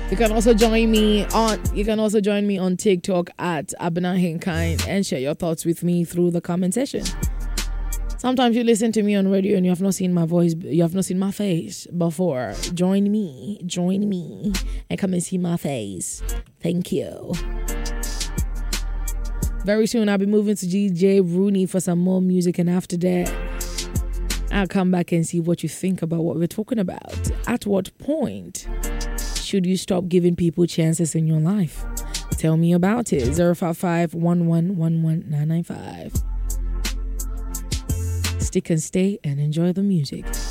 You can also join me on TikTok at Abena Hinkine and share your thoughts with me through the comment section. Sometimes you listen to me on radio and you have not seen my voice, you have not seen my face before. Join me, and come and see my face. Thank you. Very soon I'll be moving to DJ Rooney for some more music, and after that I'll come back and see what you think about what we're talking about. At what point should you stop giving people chances in your life? Tell me about it. 055-1111-995. Stick and stay and enjoy the music.